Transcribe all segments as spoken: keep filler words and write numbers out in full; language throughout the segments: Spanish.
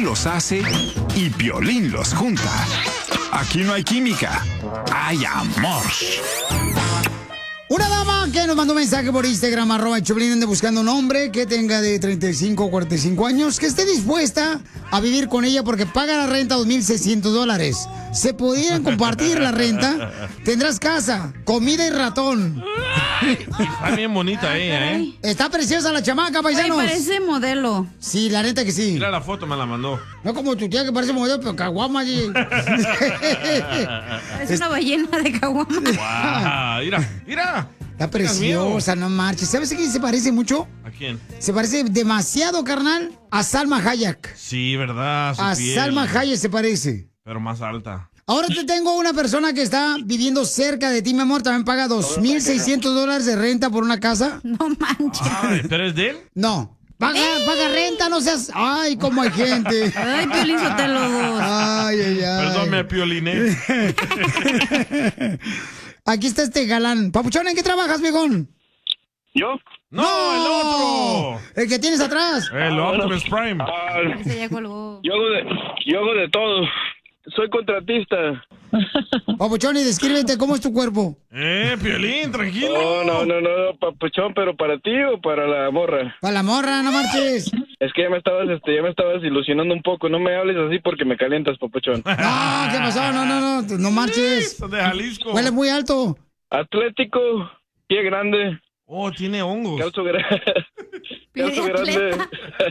los hace y Piolín los junta. Aquí no hay química, hay amor. Una dama que nos mandó un mensaje por Instagram, arroba Choplin, ande buscando un hombre que tenga de treinta y cinco o cuarenta y cinco años, que esté dispuesta a vivir con ella porque paga la renta dos mil seiscientos dólares. Se pudieran compartir la renta, tendrás casa, comida y ratón. Está bien bonita ella, ¿eh? Está preciosa la chamaca, paisanos. Ay, parece modelo. Sí, la neta que sí. Mira la foto, me la mandó. No como tu tía que parece modelo, pero caguama allí. Es una ballena de caguama. Wow, mira, mira. Está preciosa, no marches. ¿Sabes a quién se parece mucho? ¿A quién? Se parece demasiado, carnal, a Salma Hayek. Sí, ¿verdad? Su A piel. Salma Hayek se parece. Pero más alta. Ahora te tengo una persona que está viviendo cerca de ti, mi amor. También paga dos mil seiscientos dólares de renta por una casa. No manches. Ay, ¿pero es de él? No. Paga, paga renta, no seas... Ay, cómo hay gente. Ay, Piolín Sotelo dos. Ay, ay, ay. Perdón, me pioliné. Aquí está este galán. Papuchón, ¿en qué trabajas, viejón? ¿Yo? ¡No, el otro! El que tienes atrás. El Optimus Prime. Ah, Ese ya colgó. yo, hago de, yo hago de todo. Soy contratista. Papuchón, y descríbete cómo es tu cuerpo. Eh, Piolín, tranquilo. No, no, no, no, papuchón, pero para ti o para la morra. Para la morra, no marches. Es que ya me estabas, este, ya me estabas ilusionando un poco. No me hables así porque me calientas, papuchón. No, ¿qué pasó? No, no, no, no marches. Son de Jalisco. Huele muy alto. Atlético, pie grande, Oh, tiene hongos. calzo, gra- Pie de calzo grande. atleta.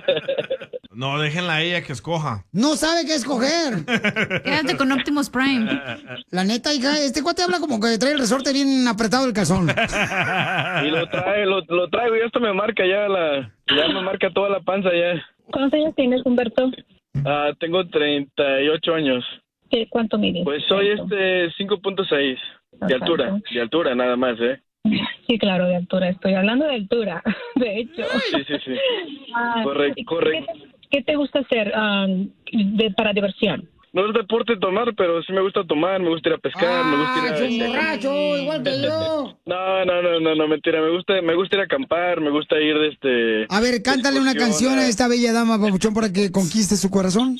No, déjenla a ella que escoja. No sabe qué escoger. Quédate con Optimus Prime. La neta, hija, este cuate habla como que trae el resorte bien apretado el calzón. Y lo trae, lo, lo traigo y esto me marca ya la, ya me marca toda la panza ya. ¿Cuántos años tienes, Humberto? Ah, tengo treinta y ocho años. ¿Qué, ¿Cuánto mides? Pues soy este cinco punto seis de altura, de altura nada más, ¿eh? Sí, claro, de altura. Estoy hablando de altura, de hecho. Sí, sí, sí. Ah, Correcto, ¿qué- correcto. ¿Qué te gusta hacer um, de, para diversión? No es deporte tomar, pero sí me gusta tomar, me gusta ir a pescar, me gusta ir Ah, a... es un borracho, igual que yo. No, no, no, no, no, mentira, me gusta, me gusta ir a acampar, me gusta ir de este... A ver, cántale una canción a esta bella dama, Papuchón, para que conquiste su corazón.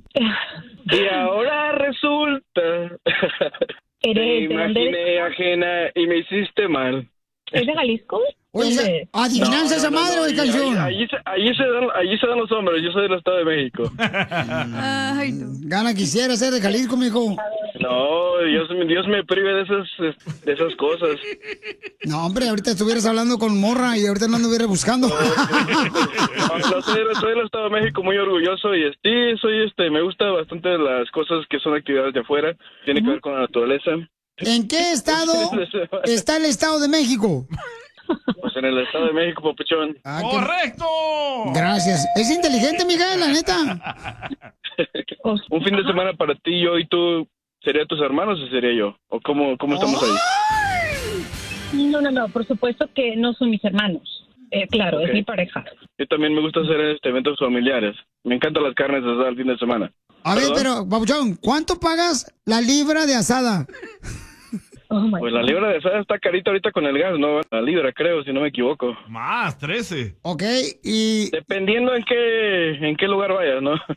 Y ahora resulta... Te ¿Eres de dónde eres? imaginé ajena y me hiciste mal. ¿Es de Jalisco? Oye, ¿Dónde es? adivinanza esa madre o de Allí, canción. allí se, allí, se dan, allí se dan los hombres, yo soy del Estado de México. Ay, no. Gana quisiera ser de Jalisco, mijo. No, Dios, Dios me prive de esas, de esas cosas. No, hombre, ahorita estuvieras hablando con morra y ahorita no anduviera buscando. No, soy, soy del Estado de México muy orgulloso y sí, soy este, me gusta bastante las cosas que son actividades de afuera, tiene que ver con la naturaleza. ¿En qué estado está el Estado de México? Pues en el Estado de México, papuchón. Ah, qué- ¡Correcto! Gracias. Es inteligente, Miguel, la neta. Un fin de semana para ti, yo y tú, ¿sería tus hermanos o sería yo? ¿O cómo, cómo estamos ahí? No, no, no, por supuesto que no son mis hermanos. Eh, claro, Ok. es mi pareja. Yo también me gusta hacer este eventos familiares. Me encantan las carnes asadas el fin de semana. A ver, ¿Perdón? pero, Papuchón, ¿cuánto pagas la libra de asada? Oh, my Pues la God. libra de asada está carita ahorita con el gas, ¿no? La libra, creo, si no me equivoco. Más, trece. Ok, y... Dependiendo en qué, en qué lugar vayas, ¿no?